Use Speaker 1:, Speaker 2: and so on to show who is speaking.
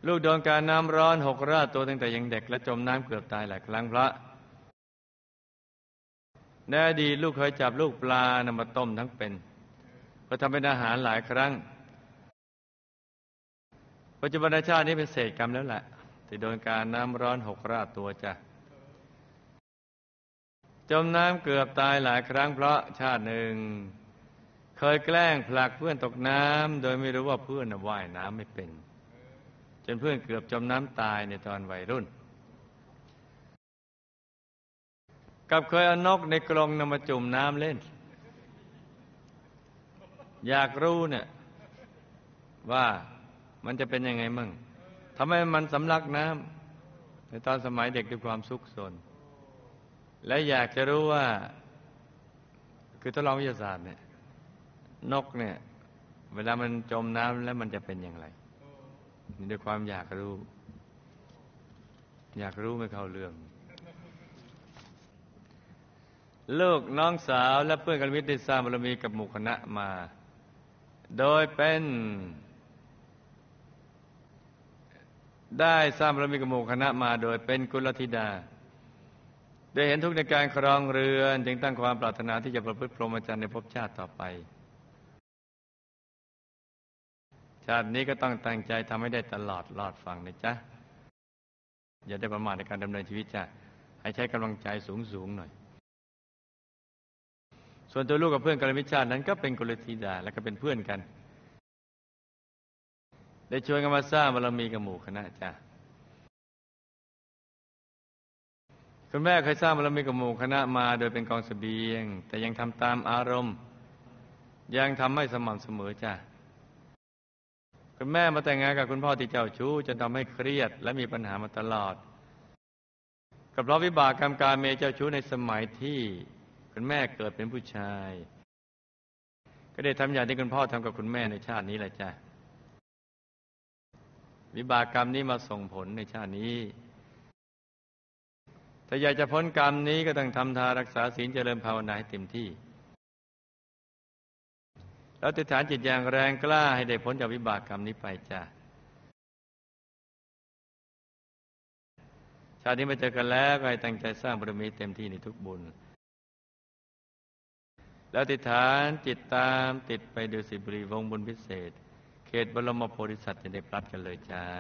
Speaker 1: ลูกโดนการน้ำร้อนหกราดตัวตั้งแต่ยังเด็กและจมน้ำเกือบตายหลายครั้งพระในอดีตลูกเคยจับลูกปลานำมาต้มทั้งเป็นเพื่อทำเป็นอาหารหลายครั้งปัจจุบันชาตินี้เป็นเศษกรรมแล้วแหละที่โดนการน้ำร้อนหกราดตัวจ้ะจมน้ำเกือบตายหลายครั้งเพราะชาติหนึ่งเคยแกล้งผลักเพื่อนตกน้ำโดยไม่รู้ว่าเพื่อนว่ายน้ำไม่เป็นจนเพื่อนเกือบจมน้ำตายในตอนวัยรุ่นกับเคยเอานกในกรงนำมาจุ่มน้ำเล่นอยากรู้เนี่ยว่ามันจะเป็นยังไงมั่งทำไมมันสำลักน้ำในตอนสมัยเด็กด้วยความซุกซนและอยากจะรู้ว่าคือทดลองวิทยาศาสตร์เนี่ยนกเนี่ยเวลามันจมน้ำแล้วมันจะเป็นอย่างไรด้วยความอยากรู้ไม่เข้าเรื่องลูกน้องสาวและเพื่อนกัลยาณมิตรได้สร้างบารมีกับหมู่คณะมาได้สร้างบารมีกับหมู่คณะมาโดยเป็นกุลธิดาได้เห็นทุกข์ในการครองเรือนจึงตั้งความปรารถนาที่จะประพฤติพรหมจรรย์ในภพชาติต่อไปชาตินี้ก็ต้องตั้งใจทำให้ได้ตลอดรอดฟังนะจ๊ะอย่าได้ประมาทในการดำเนินชีวิตจ้ะให้ใช้กำลังใจสูงหน่อยส่วนตัวลูกกับเพื่อนกัลยาณมิตรชาตินั้นก็เป็นกุลธิดาและก็เป็นเพื่อนกันได้ชวนกันมาสร้างบารมีกับหมู่คณะจ้ะคุณแม่เคยสร้างบารมีกับหมู่คณะมาโดยเป็นกองเสบียงแต่ยังทำตามอารมณ์ยังทำไม่สม่ำเสมอจ้ะคุณแม่มาแต่งงานกับคุณพ่อที่เจ้าชู้จนทำให้เครียดและมีปัญหามาตลอดกับเพราะวิบากกรรมการเมเจ้าชู้ในสมัยที่คุณแม่เกิดเป็นผู้ชายก็ได้ทำอย่างที่คุณพ่อทำกับคุณแม่ในชาตินี้แหละจ้ะวิบากกรรมนี้มาส่งผลในชาตินี้ถ้าอยากจะพ้นกรรมนี้ก็ต้องทำทานรักษาศีลเจริญภาวนาให้เต็มที่แล้วอธิษฐานจิตอย่างแรงกล้าให้ได้พ้นจากวิบากกรรมนี้ไปจ้ะชาตินี้มาเจอกันแล้วก็ให้ตั้งใจสร้างบารมีเต็มที่ในทุกบุญแล้วอธิษฐานจิตตามติดไปดูสิบุรีวงบุญพิเศษเขตบรมโพธิสัตว์จะได้พลัดกันเลยจ้า